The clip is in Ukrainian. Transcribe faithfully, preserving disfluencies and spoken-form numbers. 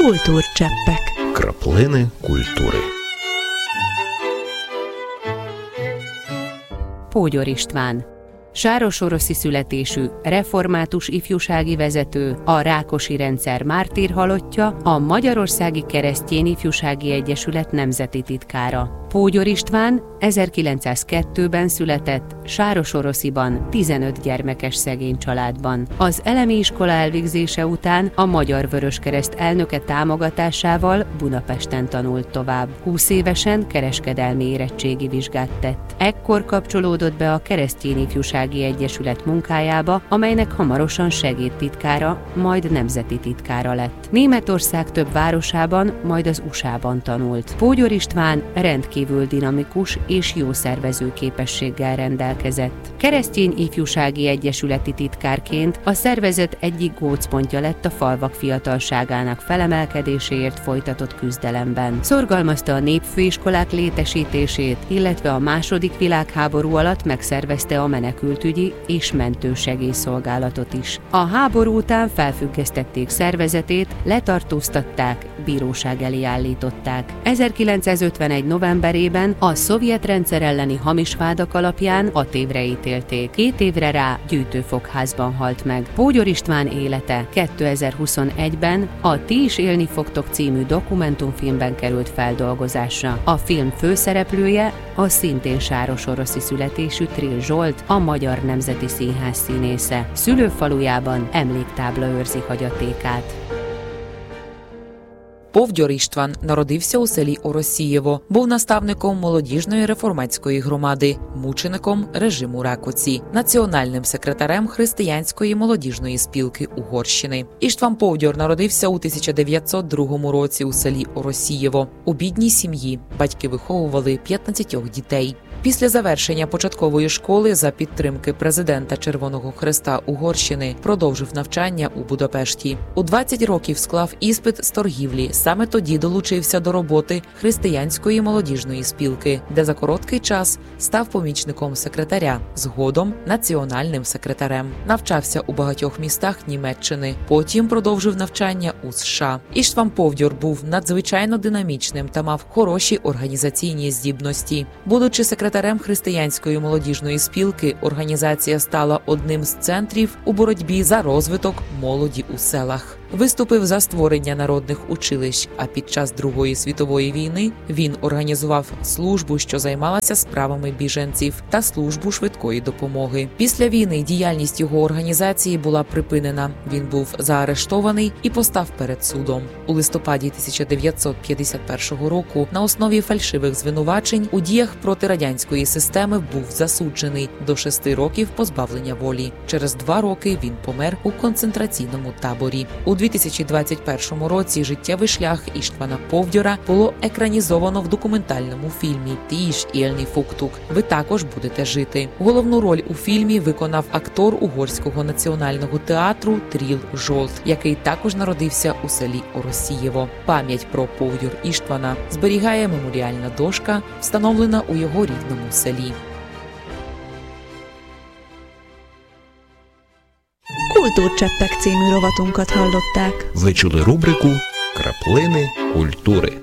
Kultúrcseppek. Краплини культури. Pógyor István. Sárosoroszi születésű, református ifjúsági vezető, a Rákosi rendszer mártírhalottja, a Magyarországi Keresztyén Ifjúsági Egyesület nemzeti titkára. Pógyor István ezerkilencszázkettőben született Sárosorosziban, tizenöt gyermekes szegény családban. Az elemi iskola elvégzése után a Magyar Vöröskereszt elnöke támogatásával Budapesten tanult tovább. húsz évesen kereskedelmi érettségi vizsgát tett. Ekkor kapcsolódott be a Keresztyén Ifjúsági Egyesület munkájába, amelynek hamarosan segédtitkára, majd nemzeti titkára lett. Németország több városában, majd az u es á-ban tanult. Pógyor István rendkívül dinamikus és jó szervező képességgel rendelkezett. Keresztyén Ifjúsági Egyesületi titkárként a szervezet egyik gócpontja lett a falvak fiatalságának felemelkedéséért folytatott küzdelemben. Szorgalmazta a népfőiskolák létesítését, illetve a második világháború alatt megszervezte a menekültügyi és mentősegélyszolgálatot is. A háború után felfüggesztették szervezetét, letartóztatták, bíróság elé állították. ezerkilencszázötvenegy novemberében a szovjet rendszer elleni hamis vádak alapján hat évre ítélték. Két évre rá gyűjtőfogházban halt meg. Pógyor István élete kétezer-huszonegyben a Ti is élni fogtok című dokumentumfilmben került feldolgozásra. A film főszereplője a szintén sárosoroszi születésű Trill Zsolt, a Magyar Nemzeti Színház színésze. Szülőfalujában emléktábla őrzi hagyatékát. Pógyor István народився у селі Оросієво, був наставником молодіжної реформатської громади, мучеником режиму Ракоці, національним секретарем християнської молодіжної спілки Угорщини. Іштван Pógyor народився у тисяча дев'ятсот другому році у селі Оросієво. У бідній сім'ї батьки виховували п'ятнадцять дітей. Після завершення початкової школи за підтримки президента Червоного Хреста Угорщини продовжив навчання у Будапешті. У двадцять років склав іспит з торгівлі. Саме тоді долучився до роботи християнської молодіжної спілки, де за короткий час став помічником секретаря, згодом національним секретарем. Навчався у багатьох містах Німеччини, потім продовжив навчання у США. Іштван Pógyor був надзвичайно динамічним та мав хороші організаційні здібності. Будучи секретарем християнської молодіжної спілки, організація стала одним з центрів у боротьбі за розвиток молоді у селах. Виступив за створення народних училищ, а під час Другої світової війни він організував службу, що займалася справами біженців, та службу швидкої допомоги. Після війни діяльність його організації була припинена. Він був заарештований і постав перед судом. У листопаді тисяча дев'ятсот п'ятдесят першого року на основі фальшивих звинувачень у діях проти радянської системи був засуджений до шести років позбавлення волі. Через два роки він помер у концентраційному таборі. У дві тисячі двадцять першому році життєвий шлях Іштвана Pógyorа було екранізовано в документальному фільмі «Ти is élni fogtok». Ви також будете жити. Головну роль у фільмі виконав актор Угорського національного театру Trill Zsolt, який також народився у селі Оросієво. Пам'ять про Pógyor Іштвана зберігає меморіальна дошка, встановлена у його рідному селі. Kultúrcseppek című rovatunkat hallották. Ви чули рубрику «Краплини культури».